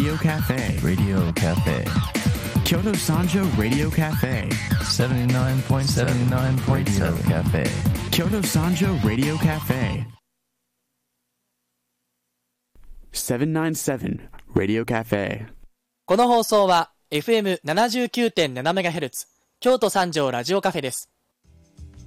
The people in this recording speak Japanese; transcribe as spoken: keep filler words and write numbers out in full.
Radio Cafe Radio Cafe Kyoto Sanjo Radio Cafe seventy-nine point seven Radio Cafe Kyoto Sanjo Radio Cafe seven ninety-seven Radio Cafe この放送は エフエムななじゅうきゅうてんななメガヘルツ 京都三条ラジオカフェです。